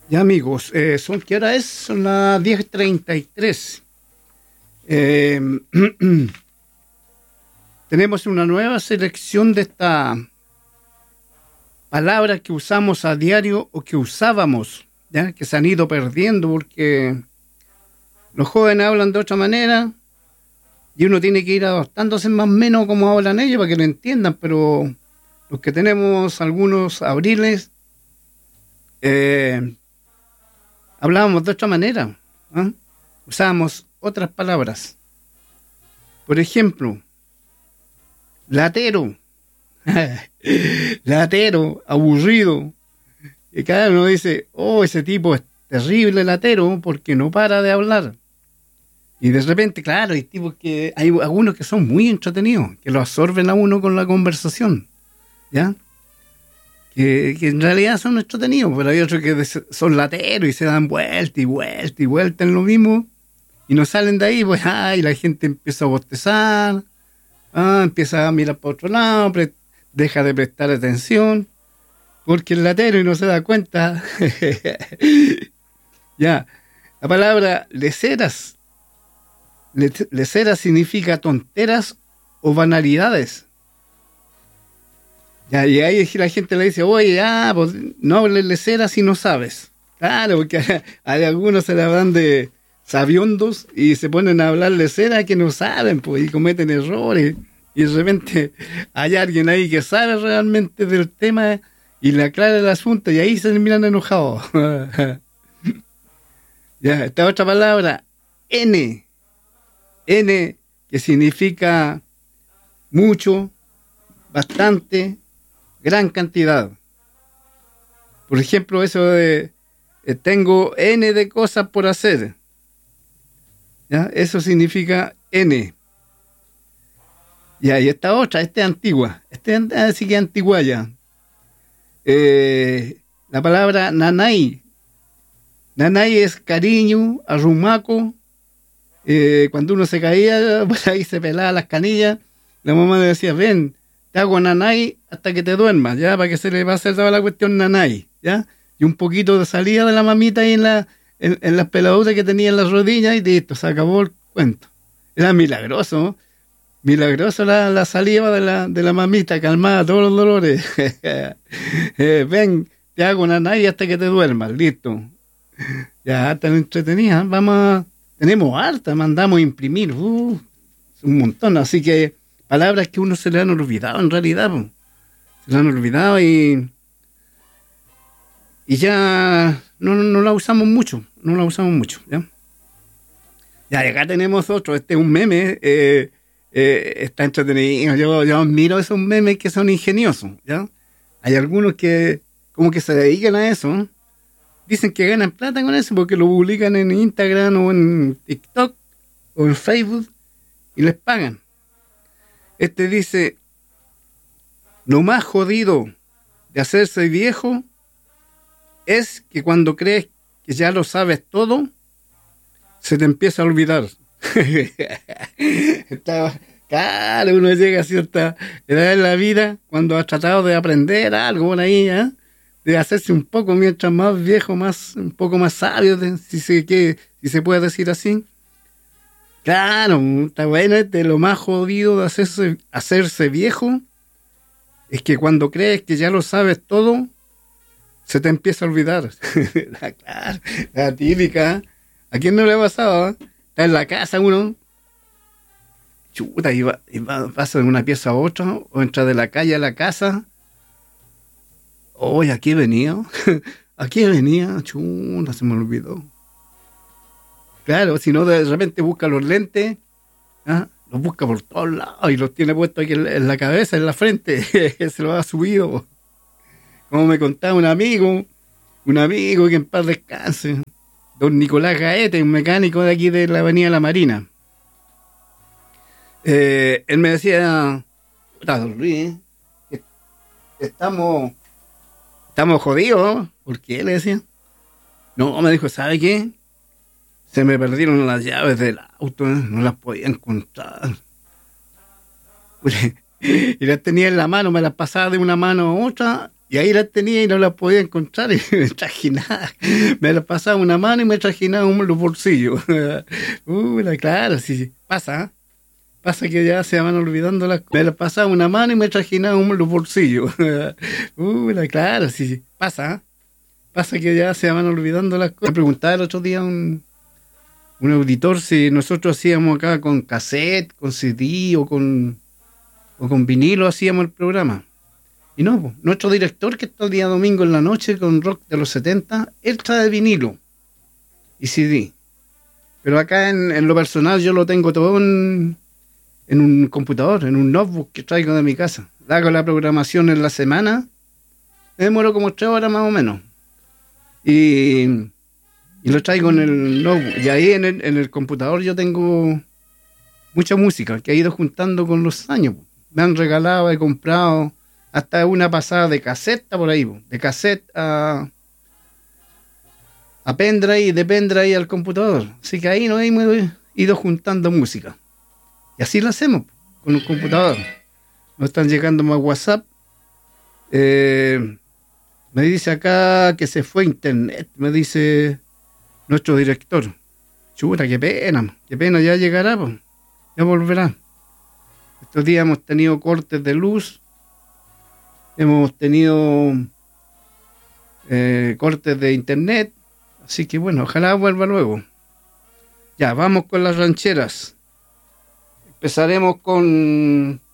Ya amigos, ¿qué hora es? Son las 10:33. Eh, Tenemos una nueva selección de esta palabra que usamos a diario o que usábamos, ¿ya? Que se han ido perdiendo porque los jóvenes hablan de otra manera y uno tiene que ir adaptándose más o menos como hablan ellos para que lo entiendan, pero los que tenemos algunos abriles, eh, hablábamos de otra manera, ¿ah? Usábamos otras palabras. Por ejemplo, latero, latero, aburrido. Y cada uno dice, oh, ese tipo es terrible latero porque no para de hablar. Y de repente, claro, hay algunos que son muy entretenidos, que lo absorben a uno con la conversación, ¿ya? Que en realidad son entretenidos, pero hay otros que son lateros y se dan vuelta y vuelta y vuelta en lo mismo y no salen de ahí, pues, y la gente empieza a bostezar, empieza a mirar para otro lado, deja de prestar atención, porque es latero y no se da cuenta. Ya, la palabra leceras, leceras significa tonteras o banalidades. Ya, y ahí la gente le dice, oye, pues no hables leceras si no sabes. Claro, porque hay algunos se la dan de sabiondos y se ponen a hablar leceras que no saben, pues, y cometen errores. Y de repente hay alguien ahí que sabe realmente del tema y le aclara el asunto y ahí se terminan enojados. Ya, esta otra palabra, N. N, que significa mucho, bastante, gran cantidad. Por ejemplo, eso de tengo N de cosas por hacer. ¿Ya? Eso significa N. Ya, y esta otra, esta es antigua. Así que es antigua ya. La palabra nanay. Nanay es cariño, arrumaco. Cuando uno se caía, por ahí se pelaba las canillas. La mamá le decía, ven, te hago nanay hasta que te duermas, ¿ya? Para que se le va a hacer toda la cuestión nanay, ¿ya? Y un poquito de salida de la mamita ahí en las peladuras que tenía en las rodillas y listo, se acabó el cuento. Era milagroso, ¿no? Milagroso la saliva de la mamita, calmada todos los dolores. Ven, te hago nanay hasta que te duermas, listo. Ya, tan entretenida, tenemos harta, mandamos a imprimir, un montón, así que palabras que uno se le han olvidado en realidad, po. Se le han olvidado y ya no la usamos mucho, ¿ya? Ya, y acá tenemos otro, este es un meme, está entretenido, yo admiro esos memes que son ingeniosos, ¿ya? Hay algunos que como que se dedican a eso, ¿no? Dicen que ganan plata con eso porque lo publican en Instagram o en TikTok o en Facebook y les pagan. Este dice, lo más jodido de hacerse viejo es que cuando crees que ya lo sabes todo, se te empieza a olvidar. Claro, uno llega a cierta edad en la vida cuando ha tratado de aprender algo por ahí, ¿eh? De hacerse un poco, mientras más viejo, un poco más sabio, si se puede decir así. Claro, está bueno, lo más jodido de hacerse viejo es que cuando crees que ya lo sabes todo, se te empieza a olvidar. Claro, la típica. ¿A quién no le ha pasado? Está en la casa uno, chuta, pasa de una pieza a otra, o entra de la calle a la casa. Oye, aquí venía, chuta, se me olvidó. Claro, si no, de repente busca los lentes, los busca por todos lados y los tiene puestos aquí en la cabeza, en la frente, se los ha subido. Como me contaba un amigo que en paz descanse, don Nicolás Gaete, un mecánico de aquí de la Avenida La Marina. Él me decía, puta, don Luis, estamos jodidos. ¿Por qué? Le decía. No, me dijo, ¿sabe qué? Se me perdieron las llaves del auto, no las podía encontrar. Y las tenía en la mano, me las pasaba de una mano a otra Y ahí las tenía y no las podía encontrar y me trajinaba. Me las pasaba una mano y me trajinaba en los bolsillos. Claro, sí, pasa, ¿eh? Pasa que ya se van olvidando las cosas. Me las pasaba una mano y me trajinaba en los bolsillos. Claro, sí, pasa, ¿eh? Pasa que ya se van olvidando las cosas. Me preguntaba el otro día un auditor si nosotros hacíamos acá con cassette, con CD o con vinilo hacíamos el programa. Y no, pues, nuestro director que está el día domingo en la noche con rock de los 70, él trae vinilo y CD. Pero acá en lo personal yo lo tengo todo en un computador, en un notebook que traigo de mi casa. Hago la programación en la semana, me demoro como 3 horas más o menos. Y lo traigo en el notebook. Y ahí en el computador yo tengo mucha música que he ido juntando con los años. Me han regalado, he comprado, hasta una pasada de cassette por ahí, de cassette a pendrive, de pendrive al computador. Así que ahí nos hemos ido juntando música. Y así lo hacemos con un computador. Nos están llegando más WhatsApp. Me dice acá que se fue internet, me dice nuestro director. Chuta, qué pena, ya llegará, pues, ya volverá. Estos días hemos tenido cortes de luz, hemos tenido cortes de internet, así que bueno, ojalá vuelva luego. Ya, vamos con las rancheras. Empezaremos con